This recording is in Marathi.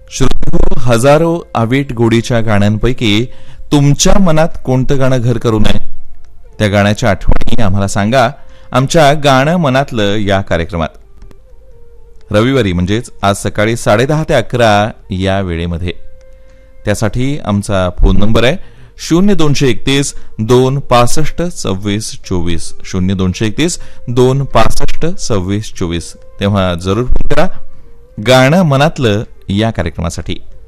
श्रोतांनो, हजारो अवीट गोडीच्या गाण्यांपैकी तुमच्या मनात कोणतं गाणं घर करू नये त्या गाण्याच्या आठवणी आम्हाला सांगा आमच्या गाणं मनातलं या कार्यक्रमात. रविवारी म्हणजेच आज सकाळी 10:30 ते 11 या वेळेमध्ये. त्यासाठी आमचा फोन नंबर आहे 0231 265 26 24 0231 265 26 24. तेव्हा जरूर फोन करा गाणं मनातलं या कार्यक्रमासाठी.